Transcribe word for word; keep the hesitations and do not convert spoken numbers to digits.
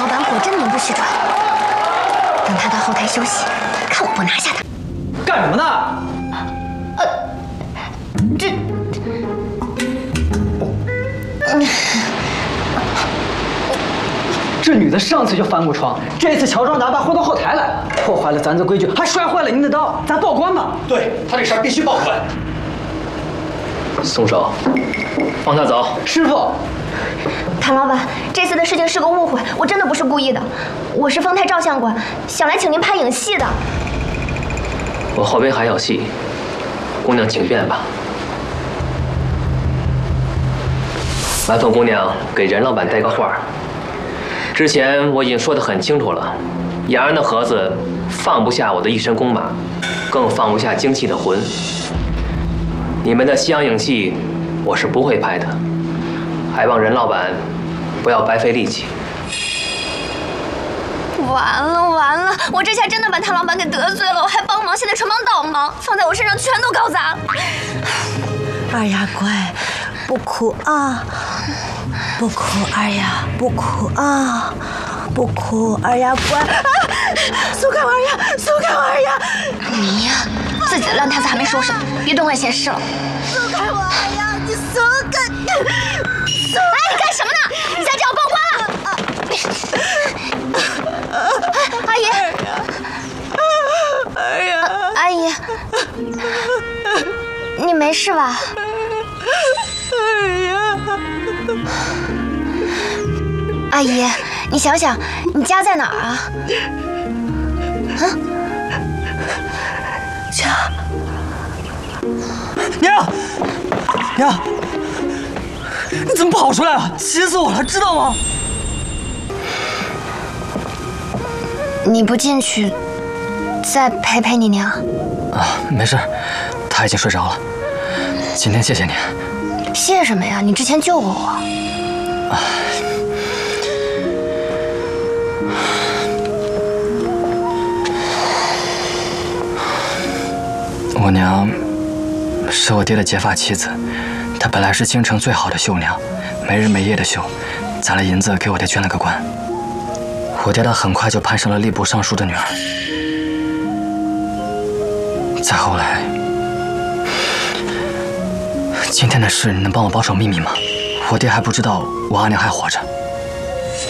老板果真名不虚传。等他到后台休息，看我不拿下他！ 干什么呢？ 呃，这，嗯。 这女的上次就翻过窗，这次乔装打扮混到后台来了，破坏了咱的规矩，还摔坏了您的刀，咱报官吧！ 对他这事儿必须报官。 松手，放他走。 师傅， 谭老板，这次的事情是个误会，我真的不是故意的。我是丰泰照相馆，想来请您拍影戏的。 我后边还有戏，姑娘请便吧。麻烦姑娘给任老板带个话。 之前我已经说得很清楚了，雅安的盒子放不下我的一身弓马，更放不下精细的魂。你们的西洋影戏我是不会拍的，还望任老板不要白费力气。 完了完了，我这下真的把谭老板给得罪了，我还帮忙，现在全帮倒忙，放在我身上全都搞砸了。 二丫乖，不哭啊。 不哭，二丫，不哭啊！不哭，二丫乖。啊！松开我二丫，松开我二丫！ 你呀，自己的烂摊子还没收拾呢，别东来闲事了。 松开我二丫，你松开！松哎，你干什么呢？你再这样报官了！阿姨， 二丫， 阿姨，你没事吧？ 二丫。 阿姨，你想想，你家在哪儿啊？啊？ 家。 娘，娘，你怎么跑出来了？气死我了，知道吗？ 你不进去，再陪陪你娘？ 啊，没事，她已经睡着了。今天谢谢你。 谢什么呀？你之前救过我。 啊。 我娘是我爹的结发妻子，她本来是京城最好的绣娘，没日没夜的绣，攒了银子给我爹捐了个官。我爹他很快就攀上了吏部尚书的女儿。再后来，今天的事你能帮我保守秘密吗？我爹还不知道我阿娘还活着。